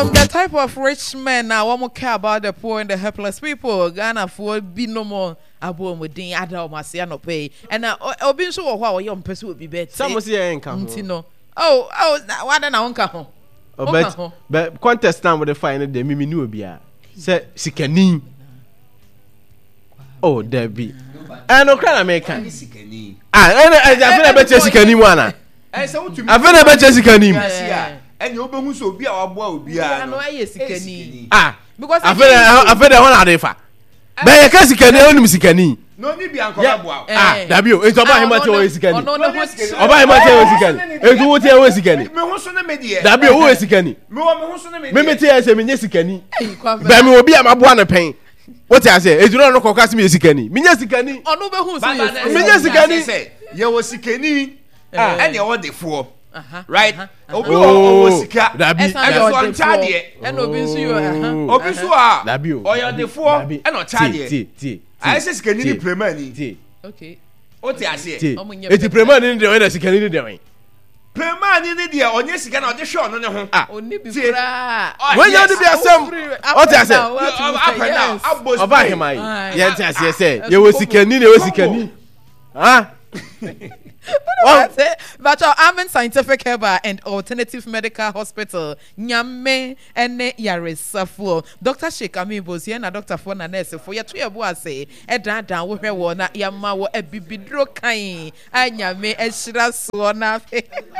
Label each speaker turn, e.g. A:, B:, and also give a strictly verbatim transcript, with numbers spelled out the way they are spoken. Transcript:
A: The type of rich men now won't care about the poor and the helpless people. Ghana for be no more abo mudin ada omasi no pay. And now obi so wo young person will be better.
B: Some say enka.
A: Ntino. Oh, oh, wada na onka ho.
B: But but contest now with the final de mimi nu obia. Say sikani. Oh, there be. I no can American. Ah, I feel I bet sikani mu ana. I feel I bet sikani.
C: And you open so be our boy be a
A: no aye sikani.
B: Ah,
A: because
B: I feel I feel that one adefa. Be ka sikani onu sikani.
C: No ni bi anko boa.
B: Ah, dabi o, ento ba hima che o sikani. Oba hima che o sikani. Ento wo tie o sikani.
C: Me ho so na me de.
B: Dabi o wo sikani.
C: Me wo me ho so na me de.
B: Me me tie se me nye sikani. Ba me obi amaboa na pen. What I say? Eju no ko kasi me sikani. Me nye sikani.
A: Onu be hu so yes.
B: Me nye sikani.
C: Say, ye wo sikani. Ah, and ye wo de fo.
A: Uh-huh.
C: Right?
A: Uh-huh.
C: Obi o o sika.
B: Dabi.
C: And so on charge.
A: And obi nso yo aha.
C: Obi so a.
B: Dabi o.
C: O your de fo and on charge.
B: Ti ti.
C: I say sikani ni prema ni.
B: Ti.
A: Okay.
C: O ti ase.
B: Eti prema ni de o na sikani ni de wen.
C: Prema ni ni de onye sika na o de show no ne ho.
B: Ah.
A: Oni bi kura.
B: When you dey be asem. O ti ase.
C: Up and down. Abos.
B: Oba hima yi. Ye ti ase say. Ye wo sikani na wo sikani. Ah.
A: But our Amen Scientific Herbal and Alternative Medical Hospital, Nyame ene yaresafo. Doctor Sheikh Amibo here na Doctor Fona nurse for ya tuya bo ase. E dan dan wo hwe wo na yama wo ebibidro kan. Anyame e hyira so na fe.